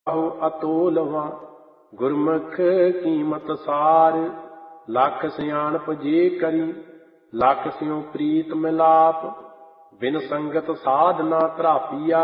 ਅਤੋਲਵਾ ਗੁਰਮੁਖ ਕੀਮਤ ਸਾਰ। ਲੱਖ ਸਿਆਣਪ ਜੇ ਕਰੀ ਲੱਖ ਸਿਉ ਪ੍ਰੀਤ ਮਿਲਾਪ। ਬਿਨ ਸੰਗਤ ਸਾਧ ਨਾ ਧਰਾਪੀਆ